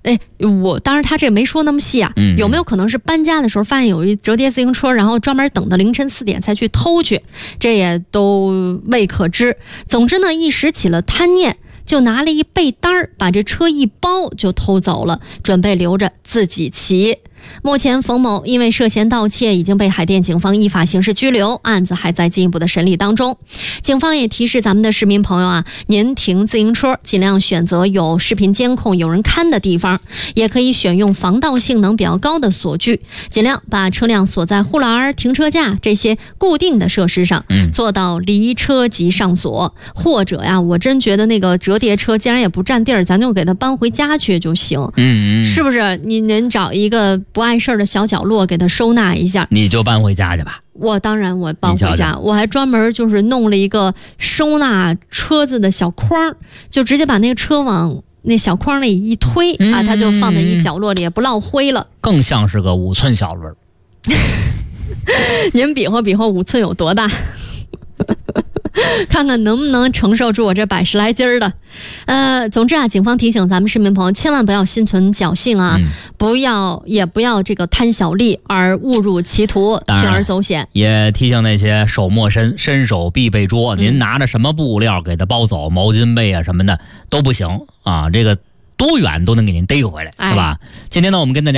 当然他这没说那么细啊，有没有可能是搬家的时候发现有一折叠自行车，然后专门等到凌晨4点才去偷去，这也都未可知。总之呢，一时起了贪念，就拿了一被单把这车一包就偷走了，准备留着自己骑。目前冯某因为涉嫌盗窃已经被海淀警方依法刑事拘留，案子还在进一步的审理当中。警方也提示咱们的市民朋友啊，您停自行车尽量选择有视频监控有人看的地方，也可以选用防盗性能比较高的锁具，尽量把车辆锁在护栏、停车架这些固定的设施上，做到离车即上锁。或者呀，我真觉得那个折叠车既然也不占地儿，咱就给它搬回家去就行。是不是？您找一个不碍事儿的小角落给它收纳一下， 你就搬回家去吧。 我当然我搬回家，我还专门就是弄了一个收纳车子的小筐，就直接把那个车往那小筐里一推啊，它就放在一角落里，也不落灰了， 更像是个5寸小轮。 您比划比划5寸有多大？看看能不能承受住我这100来斤的。总之啊，警方提醒咱们市民朋友，千万不要心存侥幸啊，也不要这个贪小利而误入歧途，铤而走险。 也提醒那些手陌伸手必被捉，您拿着什么布料给他包走，毛巾被啊什么的都不行啊，这个多远都能给您逮回来，是吧？今天呢，我们跟大家